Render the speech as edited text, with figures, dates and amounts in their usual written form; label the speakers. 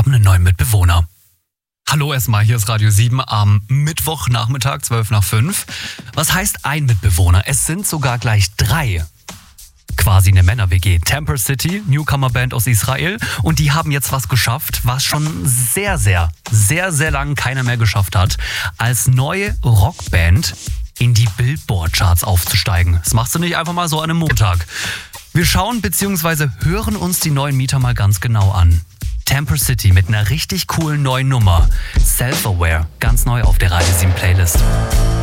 Speaker 1: haben einen neuen Mitbewohner. Hallo erstmal, hier ist Radio 7 am Mittwochnachmittag, 5:12. Was heißt ein Mitbewohner? Es sind sogar gleich 3. Quasi eine Männer-WG. Temper City, Newcomer-Band aus Israel. Und die haben jetzt was geschafft, was schon sehr lang keiner mehr geschafft hat. Als neue Rockband in die Billboard-Charts aufzusteigen. Das machst du nicht einfach mal so an einem Montag. Wir schauen bzw. hören uns die neuen Mieter mal ganz genau an. Temper City mit einer richtig coolen neuen Nummer. Self-Aware, ganz neu auf der Radio 7 Playlist.